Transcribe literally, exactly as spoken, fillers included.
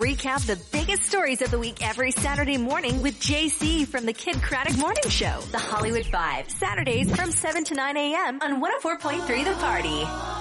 recap the biggest stories of the week every Saturday morning with J C from the Kid Craddock Morning Show. The Hollywood Five. Saturdays from seven to nine a.m. on one oh four point three The Party.